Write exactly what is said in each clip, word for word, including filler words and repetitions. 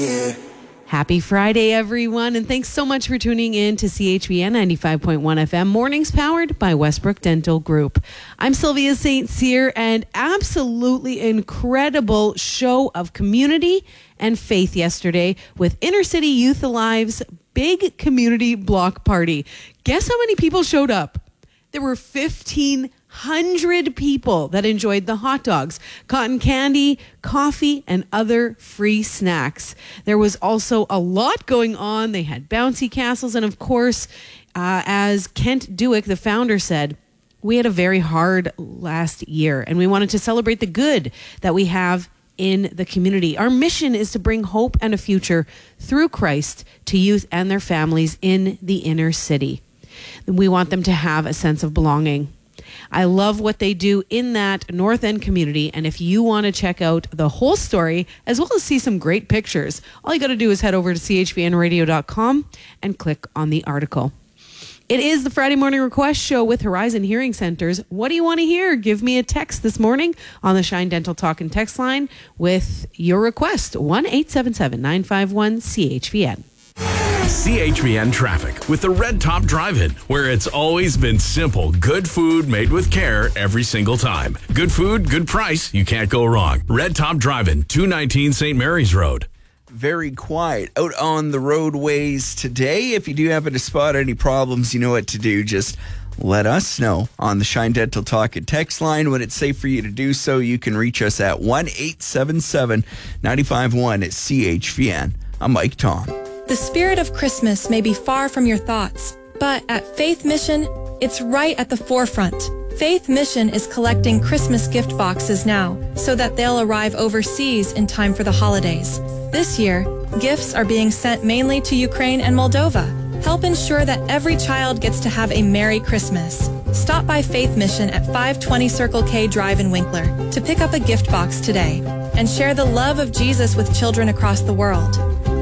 Yeah. Happy Friday, everyone, and thanks so much for tuning in to C H V N ninety-five point one F M, mornings powered by Westbrook Dental Group. I'm Sylvia Saint Cyr, and absolutely incredible show of community and faith yesterday with Inner City Youth Alive's big community block party. Guess how many people showed up? There were fifteen hundred people that enjoyed the hot dogs, cotton candy, coffee, and other free snacks. There was also a lot going on. They had bouncy castles. And of course, uh, as Kent Duick, the founder, said, we had a very hard last year and we wanted to celebrate the good that we have in the community. Our mission is to bring hope and a future through Christ to youth and their families in the inner city. We want them to have a sense of belonging. I love what they do in that North End community. And if you want to check out the whole story, as well as see some great pictures, all you got to do is head over to c h v n radio dot com and click on the article. It is the Friday Morning Request Show with Horizon Hearing Centers. What do you want to hear? Give me a text this morning on the Shine Dental Talk and Text line with your request. one eight seven seven, nine five one, C H V N. C H V N traffic with the Red Top Drive-In, where it's always been simple. Good food made with care every single time. Good food, good price. You can't go wrong. Red Top Drive-In, two nineteen Saint Mary's Road. Very quiet out on the roadways today. If you do happen to spot any problems, you know what to do. Just let us know on the Shine Dental Talk and Text line. When it's safe for you to do so, you can reach us at one eight seven seven, nine five one at C H V N. I'm Mike Tom. The spirit of Christmas may be far from your thoughts, but at Faith Mission, it's right at the forefront. Faith Mission is collecting Christmas gift boxes now so that they'll arrive overseas in time for the holidays. This year, gifts are being sent mainly to Ukraine and Moldova. Help ensure that every child gets to have a Merry Christmas. Stop by Faith Mission at five twenty Circle K Drive in Winkler to pick up a gift box today and share the love of Jesus with children across the world.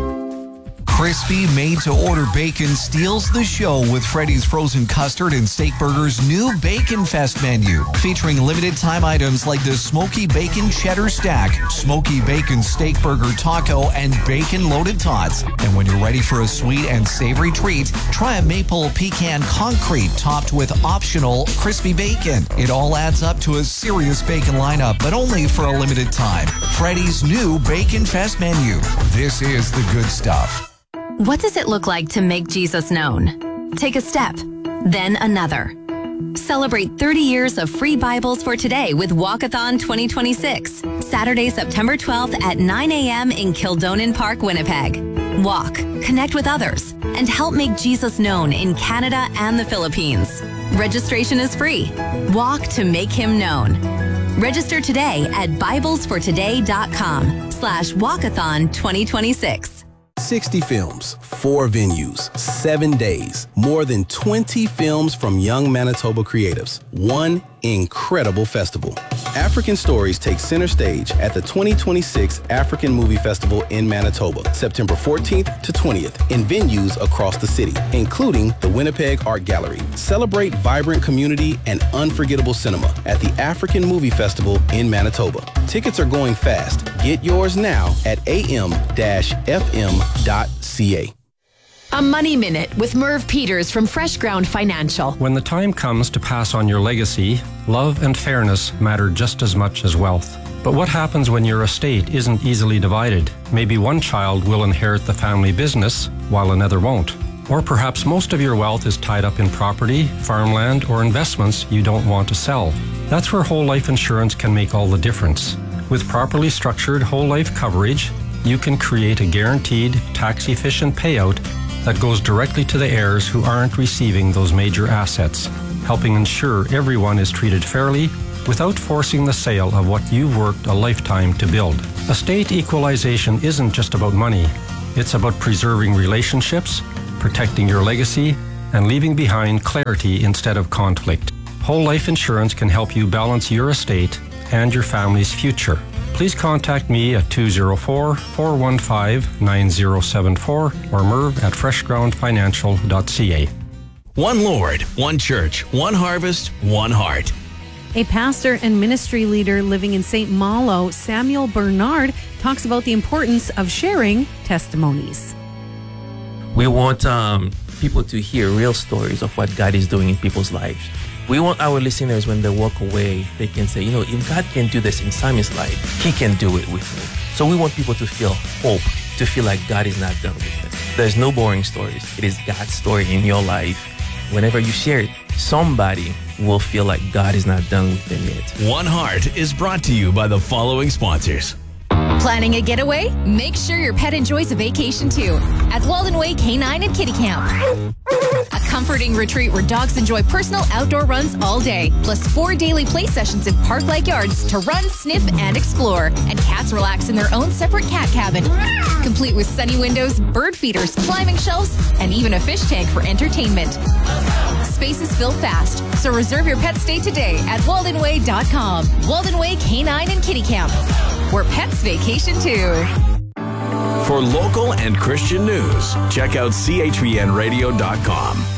Crispy made-to-order bacon steals the show with Freddy's Frozen Custard and Steak Burger's new Bacon Fest menu, featuring limited-time items like the Smoky Bacon Cheddar Stack, Smoky Bacon Steak Burger Taco, and Bacon-Loaded Tots. And when you're ready for a sweet and savory treat, try a Maple Pecan Concrete topped with optional crispy bacon. It all adds up to a serious bacon lineup, but only for a limited time. Freddy's new Bacon Fest menu. This is the good stuff. What does it look like to make Jesus known? Take a step, then another. Celebrate thirty years of free Bibles for today with Walkathon twenty twenty-six, Saturday, September twelfth at nine a.m. in Kildonan Park, Winnipeg. Walk, connect with others, and help make Jesus known in Canada and the Philippines. Registration is free. Walk to make him known. Register today at bibles for today dot com slash walkathon twenty twenty-six. sixty films, four venues, seven days, more than twenty films from young Manitoba creatives, one incredible festival. African Stories takes center stage at the twenty twenty-six African Movie Festival in Manitoba, September fourteenth to twentieth, in venues across the city, including the Winnipeg Art Gallery. Celebrate vibrant community and unforgettable cinema at the African Movie Festival in Manitoba. Tickets are going fast. Get yours now at a m dash f m dot c a. A Money Minute with Merv Peters from Fresh Ground Financial. When the time comes to pass on your legacy, love and fairness matter just as much as wealth. But what happens when your estate isn't easily divided? Maybe one child will inherit the family business while another won't. Or perhaps most of your wealth is tied up in property, farmland, or investments you don't want to sell. That's where whole life insurance can make all the difference. With properly structured whole life coverage, you can create a guaranteed, tax-efficient payout that goes directly to the heirs who aren't receiving those major assets, helping ensure everyone is treated fairly without forcing the sale of what you've worked a lifetime to build. Estate equalization isn't just about money. It's about preserving relationships, protecting your legacy, and leaving behind clarity instead of conflict. Whole life insurance can help you balance your estate and your family's future. Please contact me at two oh four, four one five, nine oh seven four or merv at fresh ground financial dot c a. One Lord, one church, one harvest, one heart. A pastor and ministry leader living in Saint Malo, Samuel Bernard, talks about the importance of sharing testimonies. We want um, people to hear real stories of what God is doing in people's lives. We want our listeners, when they walk away, they can say, you know, if God can do this in Sammy's life, he can do it with me. So we want people to feel hope, to feel like God is not done with them. There's no boring stories. It is God's story in your life. Whenever you share it, somebody will feel like God is not done with them yet. One Heart is brought to you by the following sponsors. Planning a getaway? Make sure your pet enjoys a vacation too at Walden Way Canine and Kitty Camp. A comforting retreat where dogs enjoy personal outdoor runs all day, plus four daily play sessions in park-like yards to run, sniff, and explore. And cats relax in their own separate cat cabin, complete with sunny windows, bird feeders, climbing shelves, and even a fish tank for entertainment. Spaces fill fast, so reserve your pet stay today at walden way dot com. Walden Way Canine and Kitty Camp, where pets vacation too. For local and Christian news, check out C H V N radio dot com.